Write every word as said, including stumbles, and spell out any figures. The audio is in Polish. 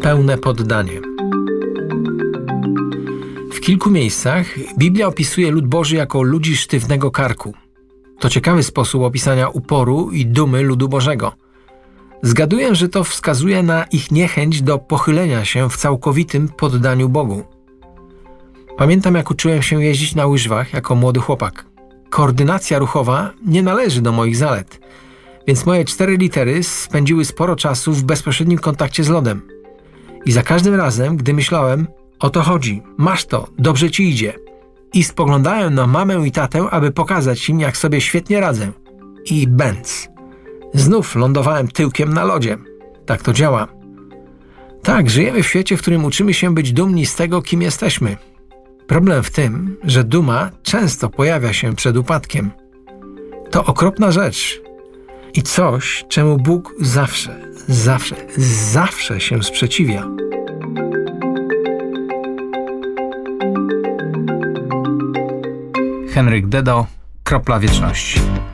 pełne poddanie. W kilku miejscach Biblia opisuje lud Boży jako ludzi sztywnego karku. To ciekawy sposób opisania uporu i dumy ludu Bożego. Zgaduję, że to wskazuje na ich niechęć do pochylenia się w całkowitym poddaniu Bogu. Pamiętam, jak uczyłem się jeździć na łyżwach jako młody chłopak. Koordynacja ruchowa nie należy do moich zalet, więc moje cztery litery spędziły sporo czasu w bezpośrednim kontakcie z lodem. I za każdym razem, gdy myślałem, o to chodzi, masz to, dobrze ci idzie. I spoglądałem na mamę i tatę, aby pokazać im, jak sobie świetnie radzę. I bęc. Znów lądowałem tyłkiem na lodzie. Tak to działa. Tak, żyjemy w świecie, w którym uczymy się być dumni z tego, kim jesteśmy. Problem w tym, że duma często pojawia się przed upadkiem. To okropna rzecz i coś, czemu Bóg zawsze, zawsze, zawsze się sprzeciwia. Henryk Dedo, Kropla Wieczności.